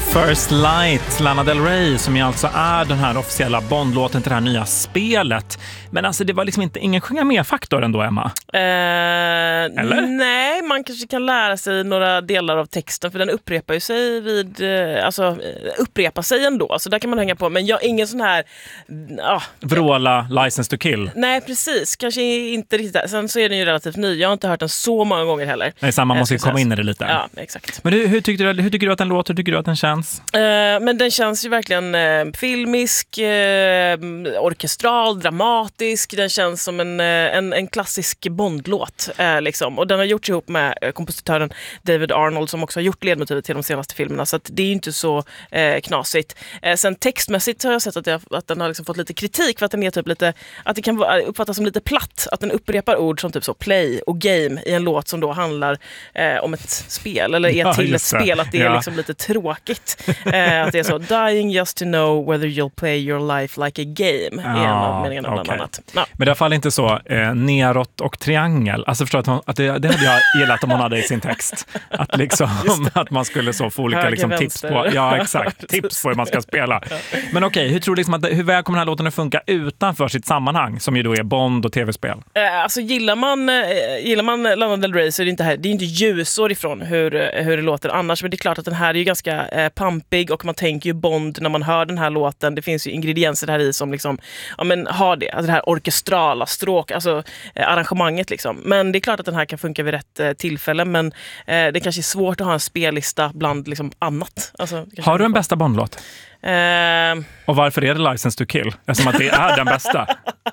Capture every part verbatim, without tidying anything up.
First Light, Lana Del Rey, som ju alltså är den här officiella Bond-låten till det här nya spelet. Men alltså det var liksom inte ingen sjunga med-faktor ändå, Emma. Eh, Eller? Nej, man kanske kan lära sig några delar av texten, för den upprepar ju sig vid, eh, alltså upprepar sig ändå, så där kan man hänga på. Men jag ingen sån här... Ah, Vråla, License to Kill. Nej, precis. Kanske inte riktigt där. Sen så är den ju relativt ny. Jag har inte hört den så många gånger heller. Nej, samma måste ju eh, komma in i det lite. Ja, exakt. Men hur, hur, tycker du, hur tycker du att den låter? Hur tycker du att den känns? Eh, men den känns ju verkligen eh, filmisk, eh, orkestral, dramatisk. Den känns som en, eh, en, en klassisk Bond-låt. Eh, liksom. Och den har gjorts ihop med eh, kompositören David Arnold, som också har gjort ledmotivet till de senaste filmerna. Så att det är ju inte så eh, knasigt. Eh, sen textmässigt har jag sett att, jag, att den har liksom fått lite kritik för att den är typ lite, att det kan uppfattas som lite platt. Att den upprepar ord som typ så play och game i en låt som då handlar eh, om ett spel, eller är Ja, till ett just det. spel. Att det är Ja. liksom lite tråkigt. Eh, att det är så, dying just to know whether you'll play your life like a game. Ja, är en av meningarna bland okej. annat. Ja. Men det är i alla fall inte så eh, neråt och triangel. Alltså förstår att, hon, att det, det hade jag gillat om hon hade i sin text. Att, liksom, att man skulle så få olika Höger, liksom, tips på, vänster. ja, exakt, tips på hur man ska spela. Men okej, hur tror du liksom att, hur väl kommer den här låten att funka utanför sitt sammanhang, som ju då är Bond och tv-spel? Eh, alltså gillar man, eh, gillar man Lana Del Rey så är det inte, här, det är inte ljusår ifrån hur, hur det låter annars. Men det är klart att den här är ju ganska eh, pampig, och man tänker ju Bond när man hör den här låten. Det finns ju ingredienser här i som liksom, ja, men har det, alltså det här orkestrala stråk, alltså eh, arrangemanget liksom. Men det är klart att den här kan funka vid rätt eh, tillfälle, men eh, det kanske är svårt att ha en spellista bland liksom annat. Alltså, Har du en bästa Bond-låt? Eh, Och varför är det License to Kill? Eftersom att det är den bästa.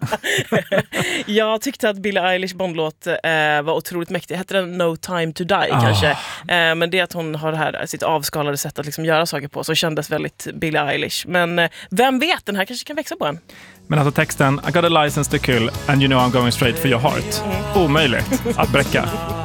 Jag tyckte att Billie Eilish Bond-låt eh, var otroligt mäktig. Hette den No Time to Die kanske? Eh, men det att hon har det här, sitt avskalade sätt att liksom göra saker på, så kändes väldigt Billie Eilish. Men eh, vem vet, den här kanske kan växa på en. Men alltså texten, I got a license to kill and you know I'm going straight for your heart. Omöjligt att bräcka.